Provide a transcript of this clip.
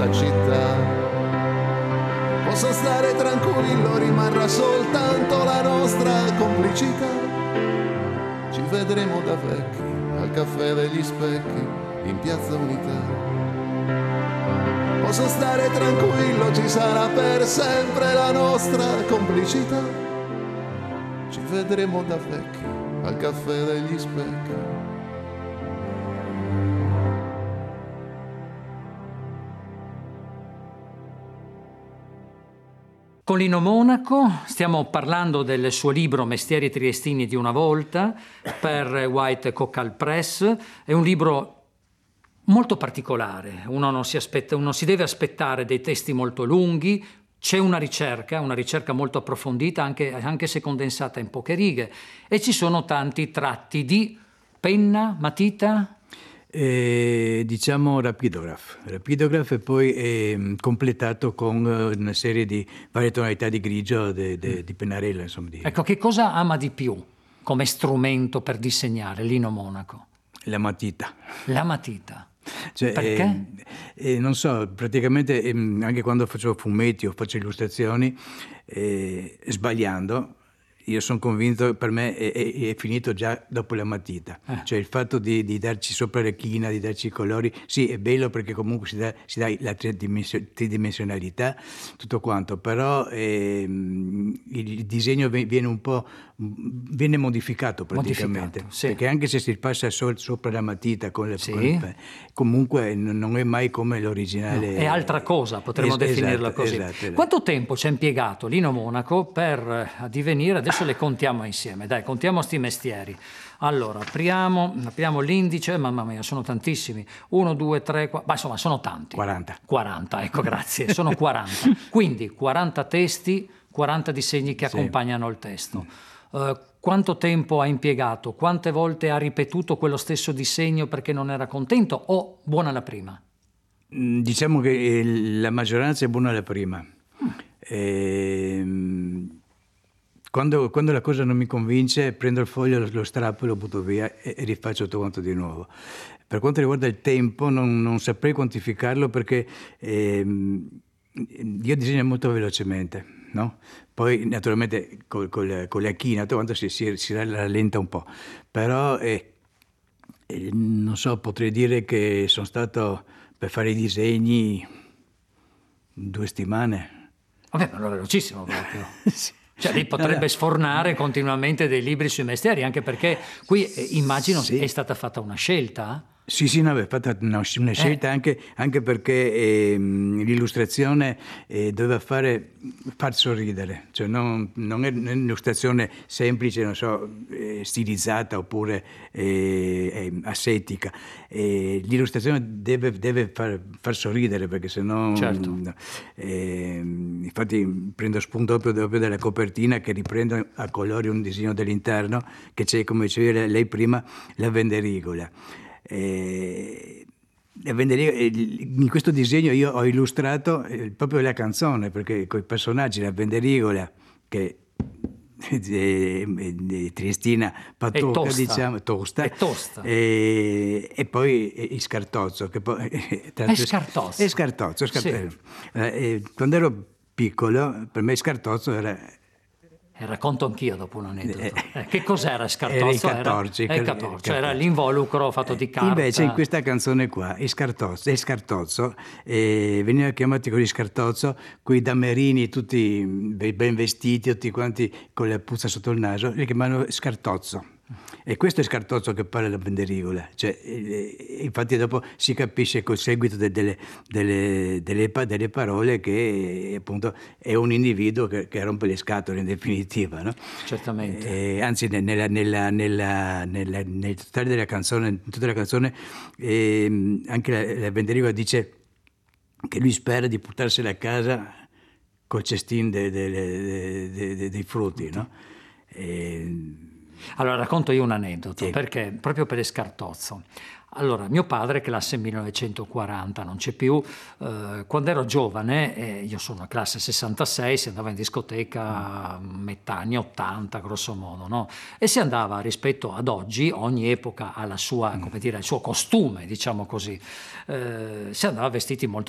questa città. Posso stare tranquillo, rimarrà soltanto la nostra complicità. Ci vedremo da vecchi al caffè degli specchi in piazza Unità. Posso stare tranquillo, ci sarà per sempre la nostra complicità. Ci vedremo da vecchi al caffè degli specchi. Con Lino Monaco stiamo parlando del suo libro Mestieri triestini di una volta per White Cockle Press. È un libro molto particolare, uno non si deve aspettare dei testi molto lunghi, c'è una ricerca molto approfondita, anche se condensata in poche righe, e ci sono tanti tratti di penna, matita? Diciamo rapidograph e poi completato con una serie di varie tonalità di grigio di pennarella, insomma. Ecco, che cosa ama di più come strumento per disegnare Lino Monaco? La matita. La matita. Cioè, perché? Non so, praticamente anche quando facevo fumetti o faccio illustrazioni, sbagliando, io sono convinto, per me è finito già dopo la matita. Cioè il fatto di darci sopra la china, di darci i colori, sì, è bello perché comunque si dà la tridimensionalità, tutto quanto, però il disegno viene modificato praticamente, sì. Perché anche se si passa sopra la matita comunque non è mai come l'originale. No, è altra cosa, potremmo definirla così. Esatto. Quanto tempo ci ha impiegato Lino Monaco per addivenire? Adesso le contiamo insieme, dai, contiamo sti mestieri. Allora, apriamo l'indice, mamma mia, sono tantissimi. 1, 2, 3, 4, ma insomma sono tanti. 40, ecco, grazie, sono 40. Quindi 40 testi, 40 disegni che accompagnano il testo. Quanto tempo ha impiegato? Quante volte ha ripetuto quello stesso disegno perché non era contento? O buona la prima? Diciamo che la maggioranza è buona la prima. Quando la cosa non mi convince, prendo il foglio, lo strappo, lo butto via e rifaccio tutto quanto di nuovo. Per quanto riguarda il tempo, non saprei quantificarlo perché io disegno molto velocemente, no? Poi naturalmente con la china, tutto quanto si rallenta un po'. Però non so, potrei dire che sono stato per fare i disegni 2 settimane. Vabbè, ma allora è velocissimo proprio. Sì. Cioè lei potrebbe sfornare continuamente dei libri sui mestieri, anche perché qui immagino è stata fatta una scelta. Sì, no, è fatta una scelta anche perché l'illustrazione doveva far sorridere, cioè non è un'illustrazione semplice, non so, stilizzata oppure asettica. L'illustrazione deve far sorridere perché sennò. Certo. Infatti prendo spunto proprio dalla copertina che riprende a colori un disegno dell'interno che c'è, come diceva lei prima, la venderigola. In questo disegno io ho illustrato proprio la canzone, perché con i personaggi, la venderigola che triestina patocca, diciamo, tosta. E poi il scartozzo che poi è scartozzo. Sì. Quando ero piccolo per me il scartozzo era. Racconto anch'io dopo un aneddoto. Che cos'era scartozzo? Era il catorcio, era l'involucro fatto di carta. Invece in questa canzone qua, il scartozzo veniva chiamato così scartozzo, quei damerini tutti ben vestiti, tutti quanti con la puzza sotto il naso, li chiamavano scartozzo. E questo è scartozzo che parla la venderigola, cioè, infatti dopo si capisce col seguito delle parole che appunto è un individuo che rompe le scatole in definitiva, no? Certamente. Anzi nel totale della canzone, in tutta la canzone, anche la venderigola dice che lui spera di portarsela a casa col cestino dei frutti, no? Allora racconto io un aneddoto, perché proprio per Scartozzo. Allora, mio padre, classe 1940, non c'è più, quando ero giovane, io sono classe 66, si andava in discoteca a metà anni 80, grosso modo, no? E si andava, rispetto ad oggi, ogni epoca ha la sua, come dire, il suo costume, diciamo così, si andava vestiti molto